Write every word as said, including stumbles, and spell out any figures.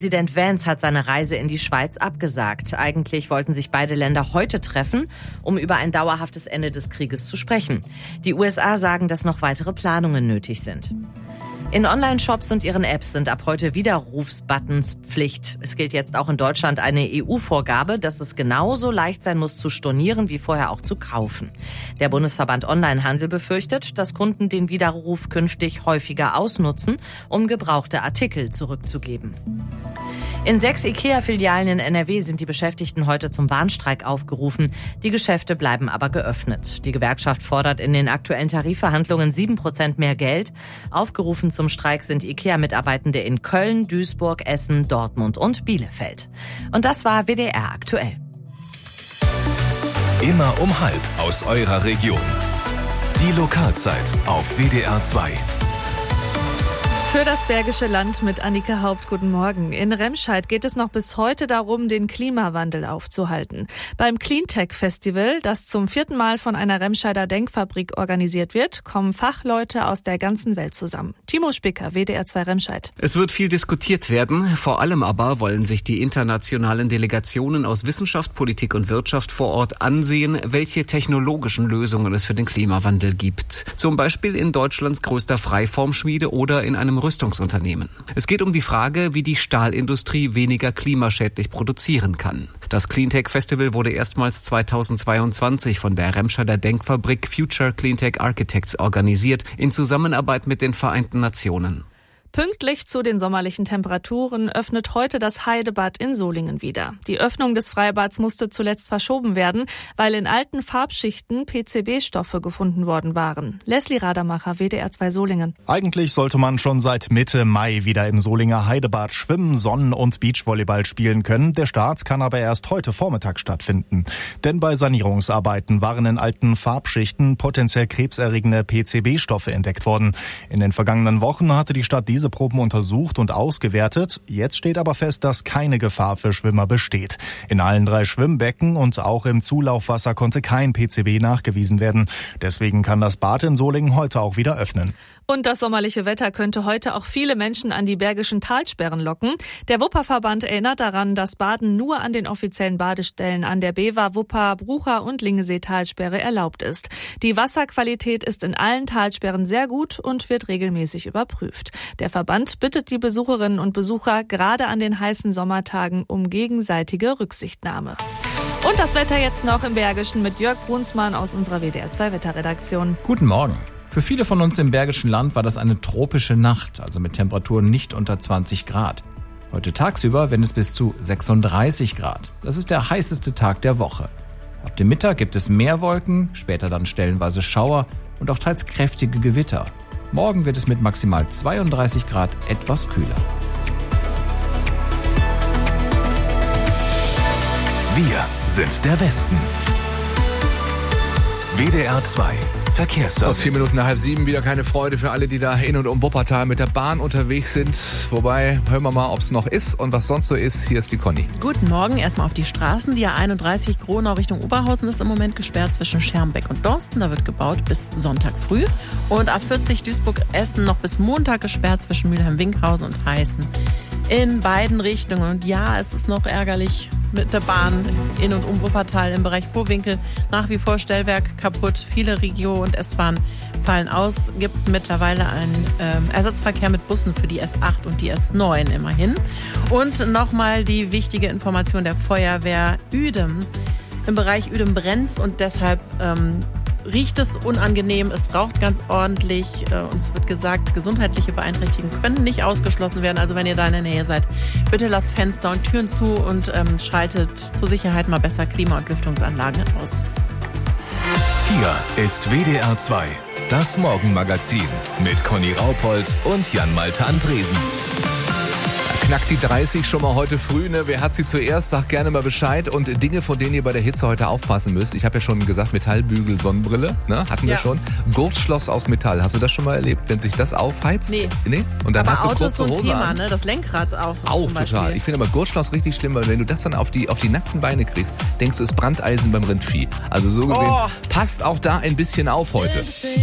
Präsident Vance hat seine Reise in die Schweiz abgesagt. Eigentlich wollten sich beide Länder heute treffen, um über ein dauerhaftes Ende des Krieges zu sprechen. Die U S A sagen, dass noch weitere Planungen nötig sind. In Online-Shops und ihren Apps sind ab heute Widerrufsbuttons Pflicht. Es gilt jetzt auch in Deutschland eine E U-Vorgabe, dass es genauso leicht sein muss zu stornieren wie vorher auch zu kaufen. Der Bundesverband Onlinehandel befürchtet, dass Kunden den Widerruf künftig häufiger ausnutzen, um gebrauchte Artikel zurückzugeben. In sechs IKEA-Filialen in N R W sind die Beschäftigten heute zum Warnstreik aufgerufen. Die Geschäfte bleiben aber geöffnet. Die Gewerkschaft fordert in den aktuellen Tarifverhandlungen sieben Prozent mehr Geld. Aufgerufen zum Streik sind IKEA-Mitarbeitende in Köln, Duisburg, Essen, Dortmund und Bielefeld. Und das war W D R aktuell. Immer um halb aus eurer Region. Die Lokalzeit auf W D R zwei. Für das Bergische Land mit Annika Haupt, guten Morgen. In Remscheid geht es noch bis heute darum, den Klimawandel aufzuhalten. Beim Cleantech-Festival, das zum vierten Mal von einer Remscheider Denkfabrik organisiert wird, kommen Fachleute aus der ganzen Welt zusammen. Timo Spicker, W D R zwei Remscheid. Es wird viel diskutiert werden. Vor allem aber wollen sich die internationalen Delegationen aus Wissenschaft, Politik und Wirtschaft vor Ort ansehen, welche technologischen Lösungen es für den Klimawandel gibt. Zum Beispiel in Deutschlands größter Freiformschmiede oder in einem Rüstungsunternehmen. Es geht um die Frage, wie die Stahlindustrie weniger klimaschädlich produzieren kann. Das Cleantech Festival wurde erstmals zweitausendzweiundzwanzig von der Remscheider Denkfabrik Future Cleantech Architects organisiert, in Zusammenarbeit mit den Vereinten Nationen. Pünktlich zu den sommerlichen Temperaturen öffnet heute das Heidebad in Solingen wieder. Die Öffnung des Freibads musste zuletzt verschoben werden, weil in alten Farbschichten P C B-Stoffe gefunden worden waren. Leslie Radermacher, W D R zwei Solingen. Eigentlich sollte man schon seit Mitte Mai wieder im Solinger Heidebad schwimmen, Sonnen- und Beachvolleyball spielen können. Der Start kann aber erst heute Vormittag stattfinden. Denn bei Sanierungsarbeiten waren in alten Farbschichten potenziell krebserregende P C B-Stoffe entdeckt worden. In den vergangenen Wochen hatte die Stadt diese Diese Proben untersucht und ausgewertet. Jetzt steht aber fest, dass keine Gefahr für Schwimmer besteht. In allen drei Schwimmbecken und auch im Zulaufwasser konnte kein P C B nachgewiesen werden. Deswegen kann das Bad in Solingen heute auch wieder öffnen. Und das sommerliche Wetter könnte heute auch viele Menschen an die bergischen Talsperren locken. Der Wupperverband erinnert daran, dass Baden nur an den offiziellen Badestellen an der Bever, Wupper, Brucher und Lingesee-Talsperre erlaubt ist. Die Wasserqualität ist in allen Talsperren sehr gut und wird regelmäßig überprüft. Der Verband bittet die Besucherinnen und Besucher gerade an den heißen Sommertagen um gegenseitige Rücksichtnahme. Und das Wetter jetzt noch im Bergischen mit Jörg Brunsmann aus unserer W D R zwei Wetterredaktion. Guten Morgen. Für viele von uns im Bergischen Land war das eine tropische Nacht, also mit Temperaturen nicht unter zwanzig Grad. Heute tagsüber werden es bis zu sechsunddreißig Grad. Das ist der heißeste Tag der Woche. Ab dem Mittag gibt es mehr Wolken, später dann stellenweise Schauer und auch teils kräftige Gewitter. Morgen wird es mit maximal zweiunddreißig Grad etwas kühler. Wir sind der Westen. W D R zwei Verkehrsservice. Aus vier Minuten nach halb sieben wieder keine Freude für alle, die da in und um Wuppertal mit der Bahn unterwegs sind. Wobei, hören wir mal, ob es noch ist und was sonst so ist. Hier ist die Conny. Guten Morgen. Erstmal auf die Straßen. Die A einunddreißig Gronau Richtung Oberhausen ist im Moment gesperrt zwischen Schermbeck und Dorsten. Da wird gebaut bis Sonntag früh. Und A vierzig Duisburg-Essen noch bis Montag gesperrt zwischen Mülheim-Winkhausen und Heißen. In beiden Richtungen. Und ja, es ist noch ärgerlich mit der Bahn in und um Wuppertal im Bereich Vohwinkel. Nach wie vor Stellwerk kaputt. Viele Regio- und S-Bahn fallen aus. Gibt mittlerweile einen ähm, Ersatzverkehr mit Bussen für die S acht und die S neun immerhin. Und nochmal die wichtige Information der Feuerwehr Uedem. Im Bereich Uedem-Brenz und deshalb ähm, riecht es unangenehm, es raucht ganz ordentlich. Uns wird gesagt, gesundheitliche Beeinträchtigungen können nicht ausgeschlossen werden. Also wenn ihr da in der Nähe seid, bitte lasst Fenster und Türen zu und ähm, schaltet zur Sicherheit mal besser Klima- und Lüftungsanlagen aus. Hier ist W D R zwei, das Morgenmagazin mit Conny Raupold und Jan-Malte Andresen. Knackt die dreißig schon mal heute früh, ne? Wer hat sie zuerst? Sagt gerne mal Bescheid. Und Dinge, von denen ihr bei der Hitze heute aufpassen müsst. Ich habe ja schon gesagt, Metallbügel, Sonnenbrille, ne? Hatten wir ja schon. Gurtschloss aus Metall. Hast du das schon mal erlebt, wenn sich das aufheizt? Nee. Nee? Und dann aber hast du Auto ist so ein Hose Thema, an. ne? Das Lenkrad auch. Auch total. Ich finde aber Gurtschloss richtig schlimm, weil wenn du das dann auf die, auf die nackten Beine kriegst, denkst du, es ist Brandeisen beim Rindvieh. Also so gesehen, oh. passt auch da ein bisschen auf heute.